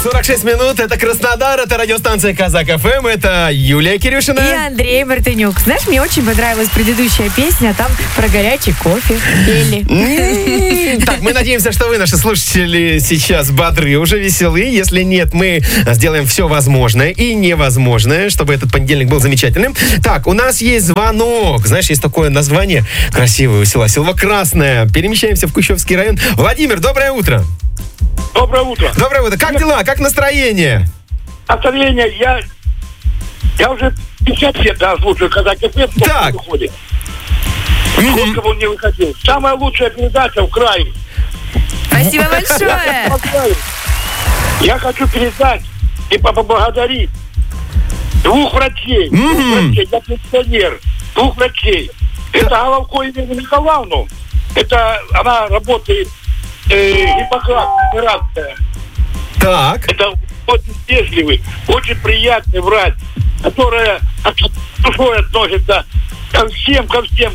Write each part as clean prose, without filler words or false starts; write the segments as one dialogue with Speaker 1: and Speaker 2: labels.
Speaker 1: 46 минут. Это Краснодар, это радиостанция Казак ФМ, это Юлия Кирюшина.
Speaker 2: И Андрей Мартынюк. Знаешь, мне очень понравилась предыдущая песня, там про горячий кофе пели.
Speaker 1: Так, мы надеемся, что вы, наши слушатели, сейчас бодры, уже веселы. Если нет, мы сделаем все возможное и невозможное, чтобы этот понедельник был замечательным. Так, у нас есть звонок. Знаешь, есть такое название красивое у села. Село Красное. Перемещаемся в Кущевский район. Владимир, доброе утро.
Speaker 3: Доброе утро.
Speaker 1: Доброе утро. Как дела? Как настроение?
Speaker 3: Настроение, я уже 50 лет слушаю Казак ФМ.
Speaker 1: Так.
Speaker 3: Выходит. Сколько бы он не выходил. Самая лучшая передача в крае.
Speaker 2: Спасибо большое.
Speaker 3: Я хочу передать и поблагодарить двух врачей. Я пенсионер. Двух врачей. Это Головко Елену Николаевну. Это она работает Гиппократ, операция.
Speaker 1: Так.
Speaker 3: Это очень вежливый, очень приятный врач, которая с душой относится ко всем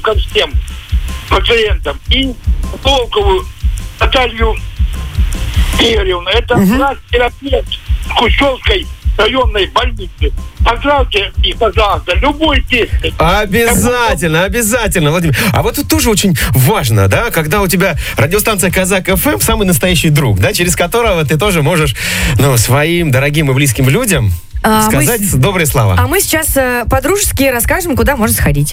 Speaker 3: пациентам. И Волкову Наталью Игоревну. Это врач-терапевт Кущевской районной больницы. Поздравьте их, пожалуйста, любой песней.
Speaker 1: Обязательно, Владимир. А вот тут тоже очень важно, да, когда у тебя радиостанция Казак ФМ самый настоящий друг, да, через которого ты тоже можешь, своим дорогим и близким людям сказать добрые слова.
Speaker 2: А мы сейчас по-дружески расскажем, куда можно сходить.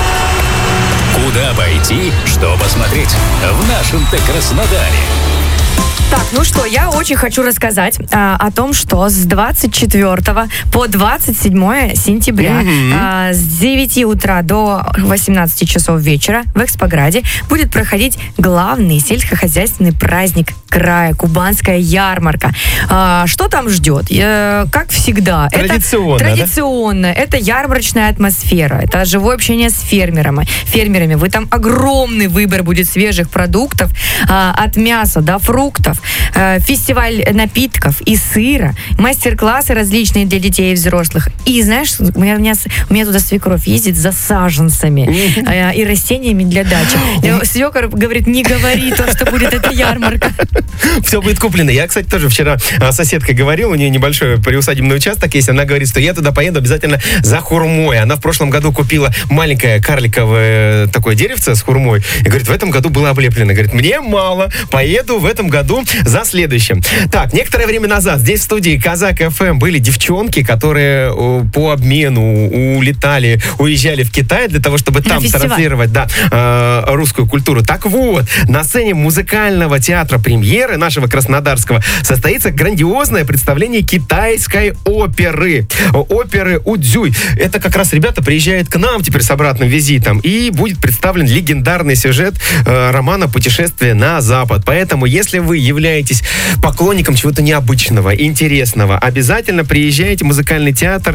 Speaker 4: Куда пойти, что посмотреть в нашем-то Краснодаре?
Speaker 2: Так, ну что, я очень хочу рассказать о том, что с 24 по 27 сентября с 9 утра до 18 часов вечера в Экспограде будет проходить главный сельскохозяйственный праздник края, Кубанская ярмарка. Что там ждет? Как всегда. Традиционно. Это ярмарочная атмосфера. Это живое общение с фермерами. Вы там огромный выбор будет свежих продуктов, от мяса до фруктов. Фестиваль напитков и сыра, мастер-классы различные для детей и взрослых. И знаешь, у меня туда свекровь ездит за саженцами и растениями для дачи. Свекор говорит, не говори то, что будет эта ярмарка.
Speaker 1: Все будет куплено. Я, кстати, тоже вчера с соседкой говорил, у нее небольшой приусадебный участок есть, она говорит, что я туда поеду обязательно за хурмой. Она в прошлом году купила маленькое карликовое такое деревце с хурмой, и говорит, в этом году было облеплено. Говорит, мне мало, поеду в этом году за следующим. Так, некоторое время назад здесь в студии Казак ФМ были девчонки, которые по обмену уезжали в Китай для того, чтобы там транслировать русскую культуру. Так вот, на сцене музыкального театра премьеры нашего краснодарского состоится грандиозное представление китайской оперы Удзюй. Это как раз ребята приезжают к нам теперь с обратным визитом, и будет представлен легендарный сюжет романа «Путешествие на Запад». Поэтому, если вы являетесь поклонником чего-то необычного, интересного, обязательно приезжайте в музыкальный театр,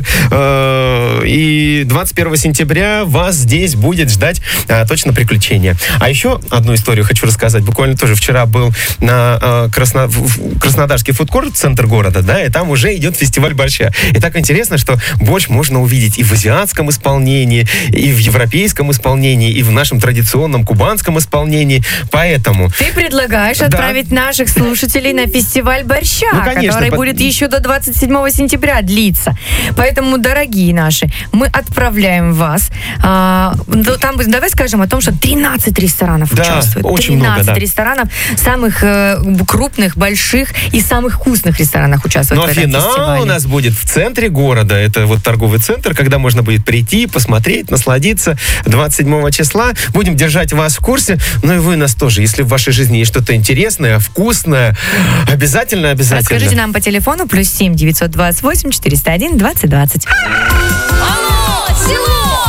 Speaker 1: и 21 сентября вас здесь будет ждать точно приключения. А еще одну историю хочу рассказать. Буквально тоже вчера был на Краснодарский фудкорт, центр города, да, и там уже идет фестиваль борща. И так интересно, что борщ можно увидеть и в азиатском исполнении, и в европейском исполнении, и в нашем традиционном кубанском исполнении. Поэтому...
Speaker 2: Ты предлагаешь отправить наших слушателей на фестиваль борща, который будет еще до 27 сентября длиться. Поэтому, дорогие наши, мы отправляем вас. Там, давай скажем о том, что 13 ресторанов участвуют.
Speaker 1: Очень
Speaker 2: 13
Speaker 1: много,
Speaker 2: ресторанов, самых крупных, больших и самых вкусных ресторанах участвуют в этом фестивале.
Speaker 1: Но финал у нас будет в центре города. Это вот торговый центр, когда можно будет прийти, посмотреть, насладиться. 27 числа будем держать вас в курсе. Ну и вы нас тоже. Если в вашей жизни есть что-то интересное, вкусное, обязательно.
Speaker 2: Расскажите нам по телефону +7 928 401 2020.
Speaker 5: Алло, село!